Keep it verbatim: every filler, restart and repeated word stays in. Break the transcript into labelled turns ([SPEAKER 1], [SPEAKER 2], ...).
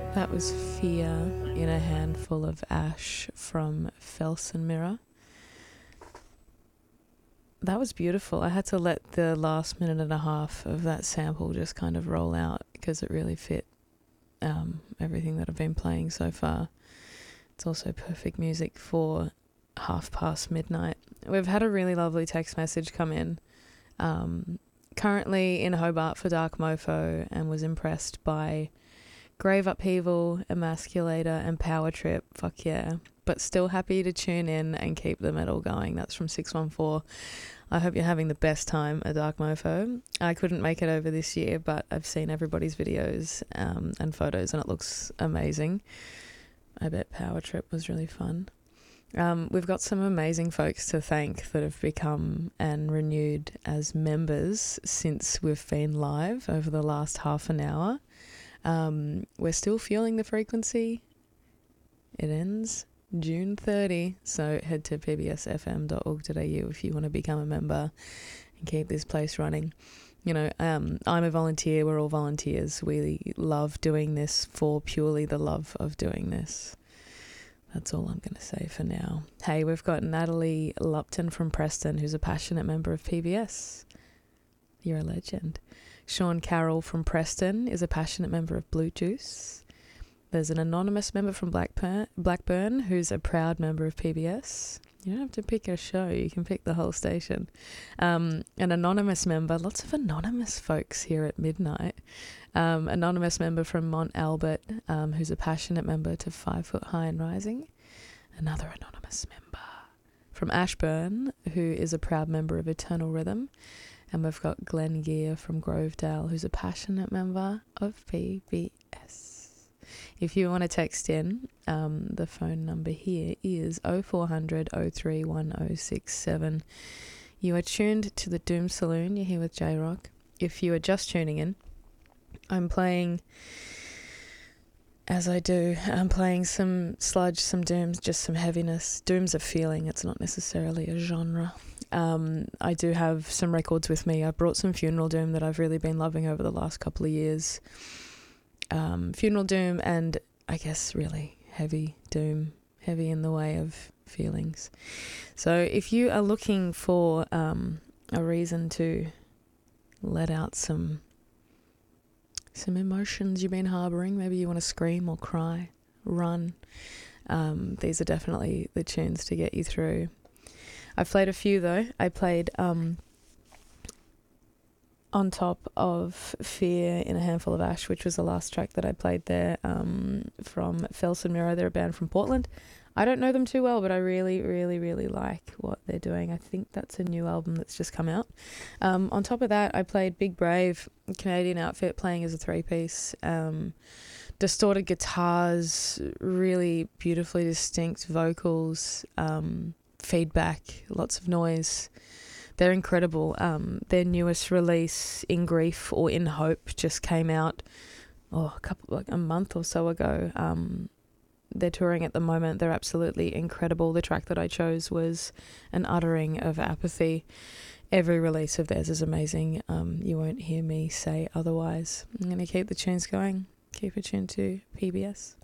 [SPEAKER 1] That was Fear in a Handful of Ash from Felsen Mirror. That was beautiful. I had to let the last minute and a half of that sample just kind of roll out because it really fit um, everything that I've been playing so far. It's also perfect music for half past midnight. We've had a really lovely text message come in. Um, currently in Hobart for Dark Mofo, and was impressed by Grave Upheaval, Emasculator and Power Trip. Fuck yeah. But still happy to tune in and keep the metal going. That's from six one four. I hope you're having the best time at Dark Mofo. I couldn't make it over this year, but I've seen everybody's videos um, and photos and it looks amazing. I bet Power Trip was really fun. Um, we've got some amazing folks to thank that have become and renewed as members since we've been live over the last half an hour. Um, we're still feeling the frequency. It ends June thirtieth, so head to p b s f m dot org dot a u if you want to become a member and keep this place running. You know, um, I'm a volunteer, we're all volunteers. We love doing this for purely the love of doing this. That's all I'm going to say for now. Hey, we've got Natalie Lupton from Preston, who's a passionate member of P B S. You're a legend. Sean Carroll from Preston is a passionate member of Blue Juice. There's an anonymous member from Blackburn, Blackburn who's a proud member of P B S. You don't have to pick a show, you can pick the whole station. Um, an anonymous member, lots of anonymous folks here at midnight. Um, anonymous member from Mont Albert, um, who's a passionate member to Five Foot High and Rising. Another anonymous member from Ashburn, who is a proud member of Eternal Rhythm. And we've got Glenn Gear from Grovedale, who's a passionate member of P B S. If you want to text in, um, the phone number here is oh four hundred, oh three one oh six seven. You are tuned to the Doom Saloon. You're here with J-Rock. If you are just tuning in, I'm playing, as I do, I'm playing some sludge, some dooms, just some heaviness. Doom's a feeling, it's not necessarily a genre. Um, I do have some records with me. I brought some Funeral Doom that I've really been loving over the last couple of years. Um, Funeral Doom and I guess really heavy Doom, heavy in the way of feelings. So if you are looking for um, a reason to let out some some emotions you've been harbouring, maybe you want to scream or cry, run, um, these are definitely the tunes to get you through. I've played a few though. I played um, On Top of Fear in a Handful of Ash, which was the last track that I played there, um, from Felsen Mirror. They're a band from Portland. I don't know them too well, but I really, really, really like what they're doing. I think that's a new album that's just come out. Um, on top of that, I played Big Brave, a Canadian outfit playing as a three-piece. Um, distorted guitars, really beautifully distinct vocals, um, feedback, lots of noise. They're incredible. Um, their newest release, In Grief or In Hope, just came out oh, a couple like a month or so ago. Um, they're touring at the moment. They're absolutely incredible. The track that I chose was An Uttering of Apathy. Every release of theirs is amazing. Um, you won't hear me say otherwise. I'm going to keep the tunes going. Keep it tuned to P B S.